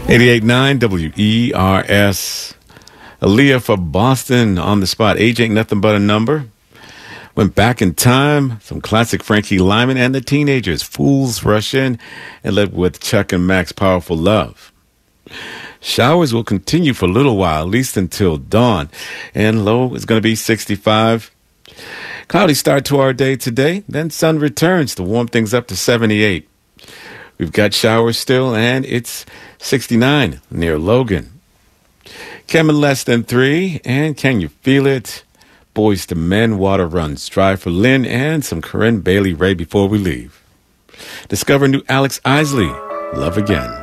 88.9 WERS. Aaliyah for Boston on the spot. Age ain't nothing but a number. Went back in time. Some classic Frankie Lyman and the Teenagers. Fools Rush In and led with Chuck and Max Powerful Love. Showers will continue for a little while, at least until dawn. And low is going to be 65. Cloudy start to our day today. Then sun returns to warm things up to 78. We've got showers still, and it's 69 near Logan. Coming less than 3, and Can You Feel It? Boys to Men, Water Runs Dry for Lynn, and some Corinne Bailey Rae before we leave. Discover new Alex Isley, Love Again.